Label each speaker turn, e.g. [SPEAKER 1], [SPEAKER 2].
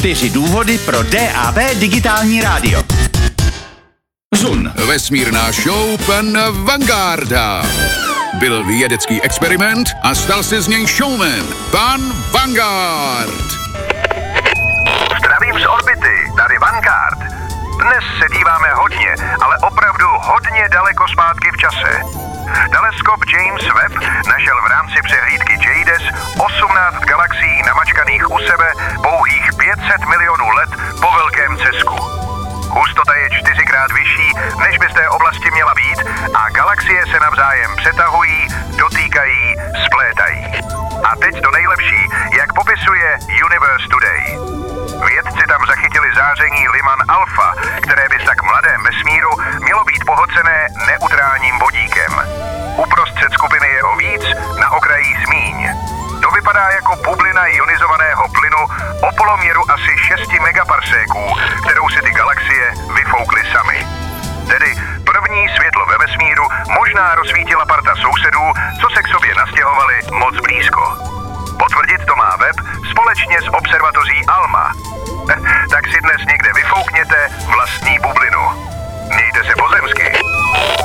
[SPEAKER 1] 4 důvody pro DAB digitální rádio. Zun.
[SPEAKER 2] Vesmírná show pana Vanguarda. Byl vědecký experiment a stal se z něj showman. Pan Vanguard.
[SPEAKER 3] Zdravím z orbity, tady Vanguard. Dnes se díváme hodně, ale opravdu hodně daleko zpátky v čase. Teleskop James Webb našel v rámci přehlídky JADES 18 galaxií namačkaných u sebe pouhých 500 milionů let po velkém cesku. Hustota je 4krát vyšší, než by z té oblasti měla být a galaxie se navzájem přetahují, dotýkají, splétají. A teď to nejlepší, jak popisuje Universe Today. Vědci tam zachytili záření Lyman Alpha, které by v tak mladém vesmíru mělo být pohlcené neutrálním vodíkem. Uprostřed skupiny je o víc, na okraji zmíň. To vypadá jako bublina ionizovaného plynu o poloměru asi 6 megaparséků, kterou si ty galaxie vyfoukly samy. Tedy první světlo ve vesmíru možná rozsvítila parta sousedů, co se k